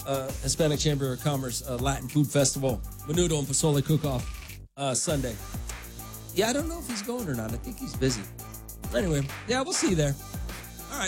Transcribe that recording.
Hispanic Chamber of Commerce Latin Food Festival, Menudo and Pozole Cook-Off Sunday. Yeah, I don't know if he's going or not. I think he's busy. Anyway, yeah, we'll see you there.